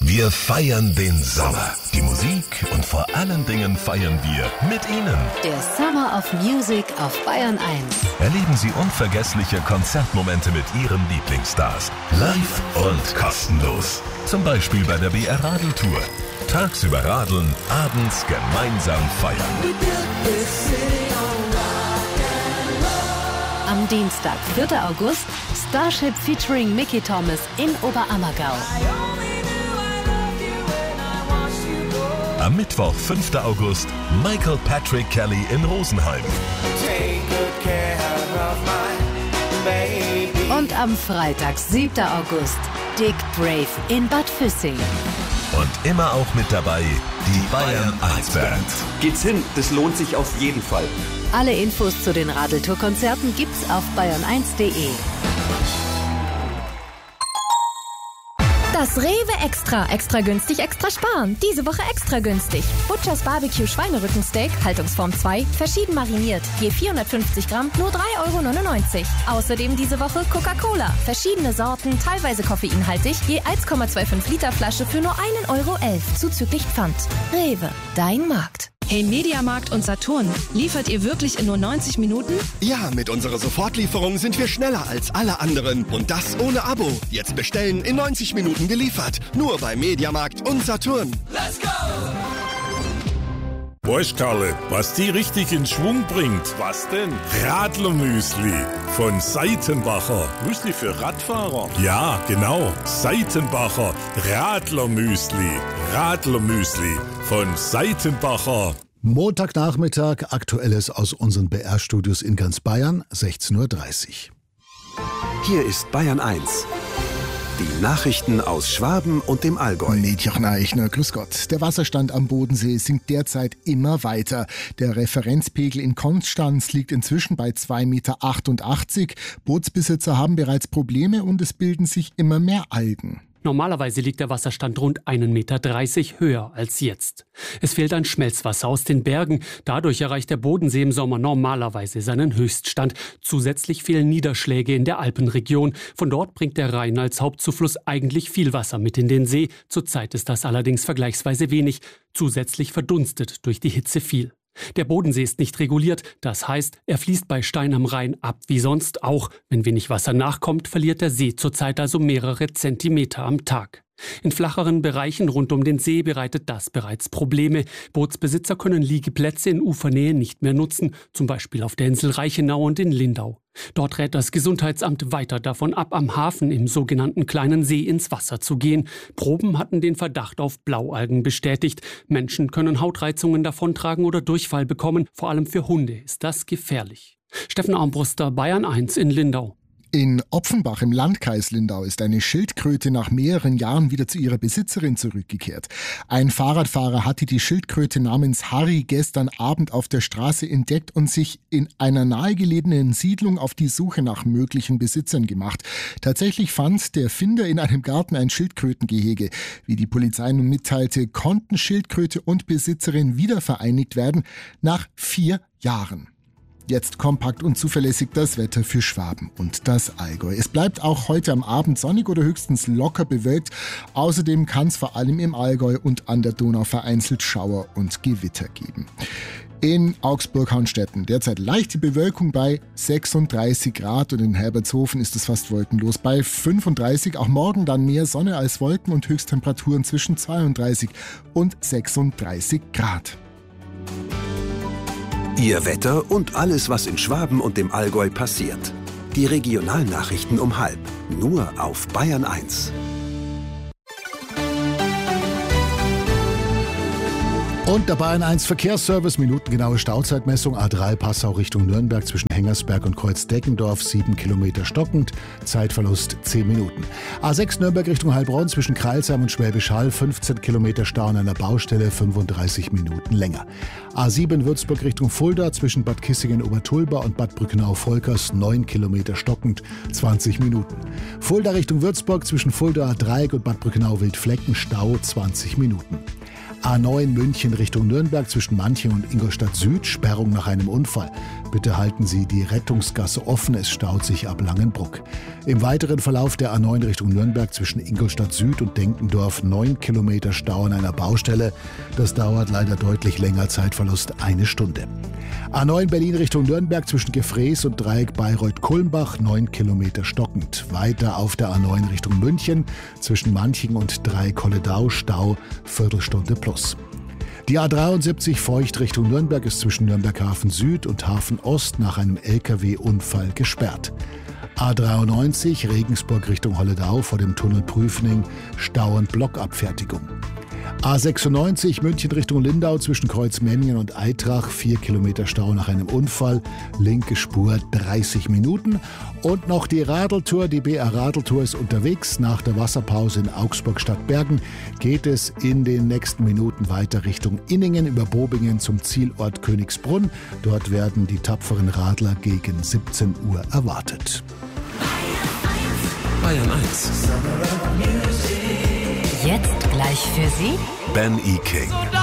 Wir feiern den Sommer, die Musik und vor allen Dingen feiern wir mit Ihnen. Der Summer of Music auf Bayern 1. Erleben Sie unvergessliche Konzertmomente mit Ihren Lieblingsstars. Live und kostenlos. Zum Beispiel bei der BR Radeltour. Tagsüber radeln, abends gemeinsam feiern. Am Dienstag, 4. August, Starship featuring Mickey Thomas in Oberammergau. Am Mittwoch, 5. August, Michael Patrick Kelly in Rosenheim. Und am Freitag, 7. August, Dick Brave in Bad Füssing. Und immer auch mit dabei die Bayern 1 Band. Geht's hin, das lohnt sich auf jeden Fall. Alle Infos zu den Radeltour-Konzerten gibt's auf bayern1.de. Das Rewe Extra. Extra günstig, extra sparen. Diese Woche extra günstig. Butchers Barbecue Schweinerückensteak, Haltungsform 2, verschieden mariniert. Je 450 Gramm, nur 3,99 €. Außerdem diese Woche Coca-Cola. Verschiedene Sorten, teilweise koffeinhaltig. Je 1,25 Liter Flasche für nur 1,11 € zuzüglich Pfand. Rewe, dein Markt. Hey Mediamarkt und Saturn, liefert ihr wirklich in nur 90 Minuten? Ja, mit unserer Sofortlieferung sind wir schneller als alle anderen. Und das ohne Abo. Jetzt bestellen, in 90 Minuten geliefert. Nur bei Mediamarkt und Saturn. Let's go! Weißt Karle, was die richtig in Schwung bringt? Was denn? Radlermüsli von Seitenbacher. Müsli für Radfahrer? Ja, genau. Seitenbacher Radlermüsli. Radlermüsli von Seitenbacher. Montagnachmittag, Aktuelles aus unseren BR-Studios in ganz Bayern, 16:30 Uhr. Hier ist Bayern 1. Die Nachrichten aus Schwaben und dem Allgäu. Grüß Gott. Der Wasserstand am Bodensee sinkt derzeit immer weiter. Der Referenzpegel in Konstanz liegt inzwischen bei 2,88 Meter. Bootsbesitzer haben bereits Probleme und es bilden sich immer mehr Algen. Normalerweise liegt der Wasserstand rund 1,30 Meter höher als jetzt. Es fehlt an Schmelzwasser aus den Bergen. Dadurch erreicht der Bodensee im Sommer normalerweise seinen Höchststand. Zusätzlich fehlen Niederschläge in der Alpenregion. Von dort bringt der Rhein als Hauptzufluss eigentlich viel Wasser mit in den See. Zurzeit ist das allerdings vergleichsweise wenig. Zusätzlich verdunstet durch die Hitze viel. Der Bodensee ist nicht reguliert, das heißt, er fließt bei Stein am Rhein ab wie sonst auch. Wenn wenig Wasser nachkommt, verliert der See zurzeit also mehrere Zentimeter am Tag. In flacheren Bereichen rund um den See bereitet das bereits Probleme. Bootsbesitzer können Liegeplätze in Ufernähe nicht mehr nutzen, zum Beispiel auf der Insel Reichenau und in Lindau. Dort rät das Gesundheitsamt weiter davon ab, am Hafen im sogenannten Kleinen See ins Wasser zu gehen. Proben hatten den Verdacht auf Blaualgen bestätigt. Menschen können Hautreizungen davontragen oder Durchfall bekommen. Vor allem für Hunde ist das gefährlich. Steffen Armbruster, Bayern 1 in Lindau. In Opfenbach im Landkreis Lindau ist eine Schildkröte nach mehreren Jahren wieder zu ihrer Besitzerin zurückgekehrt. Ein Fahrradfahrer hatte die Schildkröte namens Harry gestern Abend auf der Straße entdeckt und sich in einer nahegelegenen Siedlung auf die Suche nach möglichen Besitzern gemacht. Tatsächlich fand der Finder in einem Garten ein Schildkrötengehege. Wie die Polizei nun mitteilte, konnten Schildkröte und Besitzerin wieder vereinigt werden nach 4 Jahren. Jetzt kompakt und zuverlässig das Wetter für Schwaben und das Allgäu. Es bleibt auch heute am Abend sonnig oder höchstens locker bewölkt. Außerdem kann es vor allem im Allgäu und an der Donau vereinzelt Schauer und Gewitter geben. In Augsburg-Haunstetten derzeit leichte Bewölkung bei 36 Grad und in Herbertshofen ist es fast wolkenlos bei 35. Auch morgen dann mehr Sonne als Wolken und Höchsttemperaturen zwischen 32 und 36 Grad. Ihr Wetter und alles, was in Schwaben und dem Allgäu passiert. Die Regionalnachrichten um 12:30. Nur auf Bayern 1. Und der Bayern 1 Verkehrsservice, minutengenaue Stauzeitmessung, A3 Passau Richtung Nürnberg zwischen Hengersberg und Kreuz-Deckendorf, 7 Kilometer stockend, Zeitverlust 10 Minuten. A6 Nürnberg Richtung Heilbronn zwischen Crailsheim und Schwäbisch Hall, 15 Kilometer Stau an einer Baustelle, 35 Minuten länger. A7 Würzburg Richtung Fulda zwischen Bad Kissingen-Obertulba und Bad Brückenau-Volkers, 9 Kilometer stockend, 20 Minuten. Fulda Richtung Würzburg zwischen Fulda Dreieck und Bad Brückenau-Wildflecken, Stau 20 Minuten. A9 München Richtung Nürnberg zwischen Manching und Ingolstadt Süd, Sperrung nach einem Unfall. Bitte halten Sie die Rettungsgasse offen, es staut sich ab Langenbruck. Im weiteren Verlauf der A9 Richtung Nürnberg zwischen Ingolstadt Süd und Denkendorf 9 Kilometer Stau an einer Baustelle. Das dauert leider deutlich länger, Zeitverlust 1 Stunde. A9 Berlin Richtung Nürnberg zwischen Gefrees und Dreieck Bayreuth-Kulmbach 9 Kilometer stockend. Weiter auf der A9 Richtung München zwischen Manching und Dreieck-Holledau Stau Viertelstunde plus. Die A73 Feucht Richtung Nürnberg ist zwischen Nürnberg Hafen Süd und Hafen Ost nach einem LKW-Unfall gesperrt. A93 Regensburg Richtung Holledau vor dem Tunnel Prüfning Stau und Blockabfertigung. A96 München Richtung Lindau zwischen Kreuzmenningen und Eitrach 4 Kilometer Stau nach einem Unfall, linke Spur 30 Minuten. Und noch die Radeltour, die BR Radeltour ist unterwegs. Nach der Wasserpause in Augsburg-Stadtbergen geht es in den nächsten Minuten weiter Richtung Inningen über Bobingen zum Zielort Königsbrunn. Dort werden die tapferen Radler gegen 17 Uhr erwartet. Bayern 1. Jetzt gleich für Sie Ben E. King.